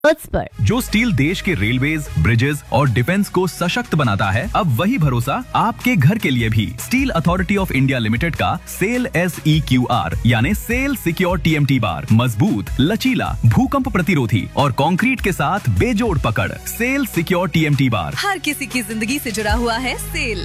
अर्थ पर। जो स्टील देश के रेलवेज, ब्रिजेस और डिफेंस को सशक्त बनाता है, अब वही भरोसा आपके घर के लिए भी। Steel authority of India limited का सेल SEQR यानी सेल सिक्योर TMT बार मजबूत, लचीला, भूकंप प्रतिरोधी और कंक्रीट के साथ बेजोड़ पकड़। सेल सिक्योर TMT बार हर किसी की जिंदगी से जुड़ा हुआ है। सेल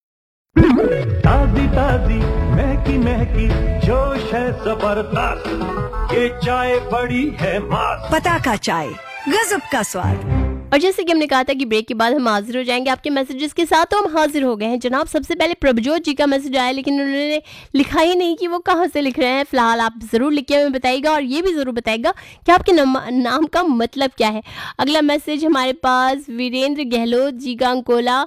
ताजी ताजी महकी महकी जोश है जबरदस्त, ये चाय बड़ी है मस्त। पताका चाय, गजब का स्वाद। और जैसे कि हमने कहा था कि ब्रेक के बाद हम हाजिर हो जाएंगे आपके मैसेजेस के साथ, तो हम हाजिर हो गए हैं जनाब। सबसे पहले प्रभजोत जी का मैसेज आया, लेकिन उन्होंने लिखा ही नहीं कि वो कहाँ से लिख रहे हैं। फिलहाल आप ज़रूर लिख के हमें बताइएगा और ये भी ज़रूर बताइएगा कि आपके नाम का मतलब क्या है। अगला मैसेज हमारे पास वीरेंद्र गहलोत जी का अंकोला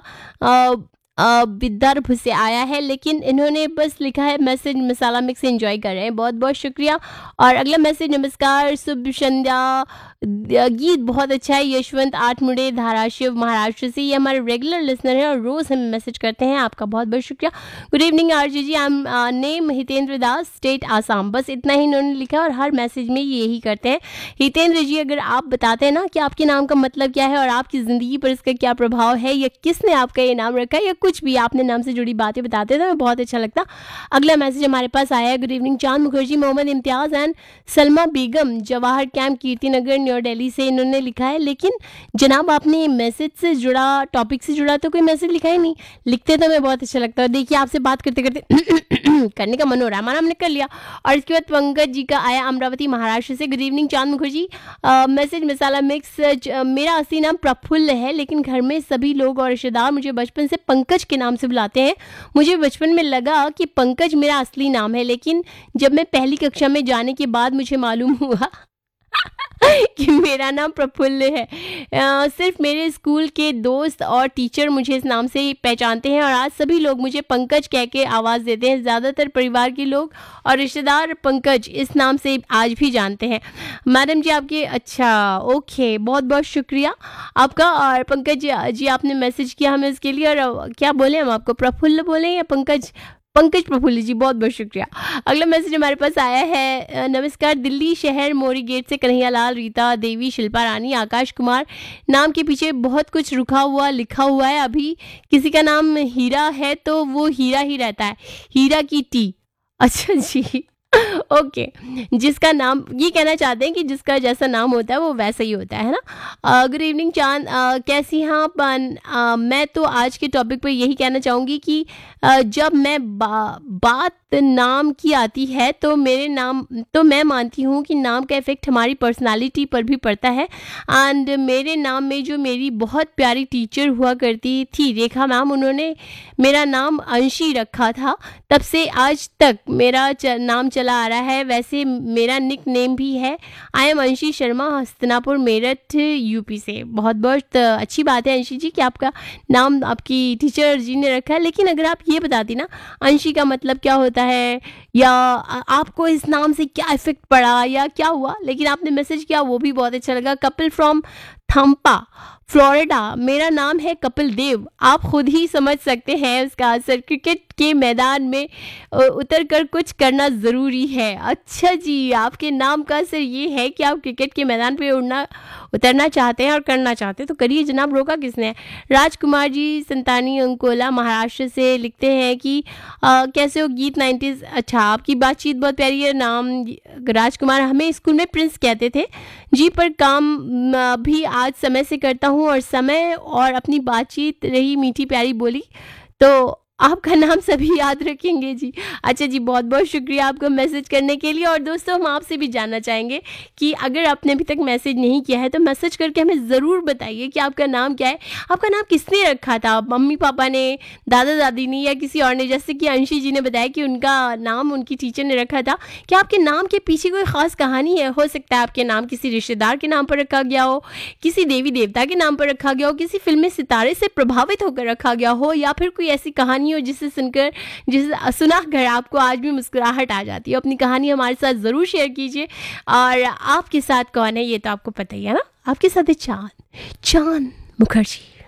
विदर्भ से आया है, लेकिन इन्होंने बस लिखा है मैसेज मसाला मिक्स एंजॉय कर रहे हैं, बहुत बहुत शुक्रिया। और अगला मैसेज, नमस्कार शुभ संध्या, गीत बहुत अच्छा है, यशवंत आठमुड़े धाराशिव महाराष्ट्र से। ये हमारे रेगुलर लिसनर हैं और रोज़ हमें मैसेज करते हैं, आपका बहुत बहुत शुक्रिया। Good evening RJ ji, I am name Hitendra Das, state Assam. बस इतना ही इन्होंने लिखा और हर मैसेज में यही करते हैं। हितेंद्र जी, अगर आप बताते हैं ना कि आपके नाम का मतलब क्या है और आपकी ज़िंदगी पर इसका क्या प्रभाव है, या किसने आपका ये नाम रखा है, या कुछ भी आपने नाम से जुड़ी बातें बताते थे, बहुत अच्छा लगता। अगला मैसेज हमारे पास आया है, गुड इवनिंग चांद मुखर्जी, मोहम्मद इम्तियाज़ and Salma Begum, Jawahar camp, Kirtinagar, new Delhi से इन्होंने लिखा है। लेकिन जनाब आपने मैसेज से जुड़ा, टॉपिक से जुड़ा तो कोई मैसेज लिखा ही नहीं। लिखते तो मैं बहुत अच्छा लगता है। देखिए आपसे बात करते करते करने का मन हो रहा है, माना हमने कर लिया। और इसके बाद पंकज जी का आया अमरावती महाराष्ट्र से, गुड इवनिंग चांद मुखर्जी, मैसेज मसाला मिक्स, मेरा असली नाम प्रफुल्ल है, लेकिन घर में सभी लोग और रिश्तेदार मुझे बचपन से पंकज के नाम से बुलाते हैं। मुझे बचपन में लगा कि पंकज मेरा असली नाम है, लेकिन जब मैं पहली कक्षा में जाने के बाद मुझे मालूम हुआ कि मेरा नाम प्रफुल्ल है। सिर्फ मेरे स्कूल के दोस्त और टीचर मुझे इस नाम से पहचानते हैं और आज सभी लोग मुझे पंकज कह के आवाज़ देते हैं। ज़्यादातर परिवार के लोग और रिश्तेदार पंकज इस नाम से आज भी जानते हैं। मैडम जी आपके, अच्छा ओके, बहुत बहुत शुक्रिया आपका। और पंकज जी आपने मैसेज किया हमें इसके लिए, और क्या बोले हम आपको, प्रफुल्ल बोले या पंकज? पंकज प्रफुल्ल जी, बहुत बहुत शुक्रिया। अगला मैसेज हमारे पास आया है, नमस्कार दिल्ली शहर मोरी गेट से कन्हैया लाल, रीता देवी, शिल्पा रानी, आकाश कुमार। नाम के पीछे बहुत कुछ रुका हुआ लिखा हुआ है। अभी किसी का नाम हीरा है तो वो हीरा ही रहता है, हीरा की टी। अच्छा जी ओके, जिसका नाम, ये कहना चाहते हैं कि जिसका जैसा नाम होता है वो वैसा ही होता है ना। गुड इवनिंग चांद, कैसी हैं आप? मैं तो आज के टॉपिक पर यही कहना चाहूँगी कि जब मैं बात नाम की आती है तो मैं मानती हूँ कि नाम का इफ़ेक्ट हमारी पर्सनालिटी पर भी पड़ता है। एंड मेरे नाम में जो मेरी बहुत प्यारी टीचर हुआ करती थी, रेखा मैम, उन्होंने मेरा नाम अंशी रखा था। तब से आज तक मेरा नाम चला आ रहा है। वैसे मेरा निक नेम भी है, आई एम अंशी शर्मा, हस्तिनापुर मेरठ यूपी से। बहुत बहुत अच्छी बात है अंशी जी कि आपका नाम आपकी टीचर जी ने रखा है। लेकिन अगर आप ये बताती ना अंशी का मतलब क्या होता है, या आपको इस नाम से क्या इफेक्ट पड़ा या क्या हुआ, लेकिन आपने मैसेज किया वो भी बहुत अच्छा लगा। कपिल फ्रॉम थम्पा फ्लोरिडा, मेरा नाम है कपिल देव, आप खुद ही समझ सकते हैं उसका असर। क्रिकेट के मैदान में उतर कर कुछ करना ज़रूरी है। अच्छा जी, आपके नाम का असर ये है कि आप क्रिकेट के मैदान पे उतरना चाहते हैं और करना चाहते हैं, तो करिए जनाब, रोका किसने है। राजकुमार जी संतानी अंकोला महाराष्ट्र से लिखते हैं कि कैसे हो गीत 90s। अच्छा, आपकी बातचीत बहुत प्यारी है। नाम राजकुमार, हमें स्कूल में प्रिंस कहते थे जी, पर काम भी आज समय से करता हूँ और समय और अपनी बातचीत रही मीठी प्यारी बोली, तो आपका नाम सभी याद रखेंगे जी। अच्छा जी, बहुत बहुत शुक्रिया आपको मैसेज करने के लिए। और दोस्तों, हम आपसे भी जानना चाहेंगे कि अगर आपने अभी तक मैसेज नहीं किया है तो मैसेज करके हमें ज़रूर बताइए कि आपका नाम क्या है, आपका नाम किसने रखा था, मम्मी पापा ने, दादा दादी ने, या किसी और ने। जैसे कि अंशी जी ने बताया कि उनका नाम उनकी टीचर ने रखा था। क्या आपके नाम के पीछे कोई ख़ास कहानी है? हो सकता है आपके नाम किसी रिश्तेदार के नाम पर रखा गया हो, किसी देवी देवता के नाम पर रखा गया हो, किसी फिल्मी सितारे से प्रभावित होकर रखा गया हो, या फिर कोई ऐसी कहानी हो जिसे सुना कर आपको आज भी मुस्कुराहट आ जाती है। अपनी कहानी हमारे साथ ज़रूर शेयर कीजिए। और आपके साथ कौन है ये तो आपको पता ही है ना, आपके साथ है चांद मुखर्जी।